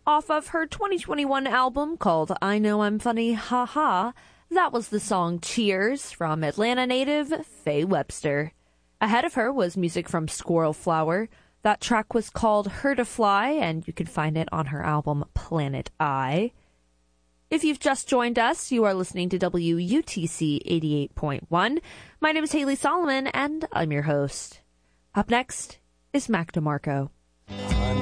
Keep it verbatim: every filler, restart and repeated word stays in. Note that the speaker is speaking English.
Off of her twenty twenty-one album called I Know I'm Funny, Ha Ha, that was the song Cheers from Atlanta native Faye Webster. Ahead of her was music from Squirrel Flower. That track was called Her to Fly, and you can find it on her album Planet I. If you've just joined us, you are listening to W U T C eighty-eight point one. My name is Haley Solomon, and I'm your host. Up next is Mac DeMarco.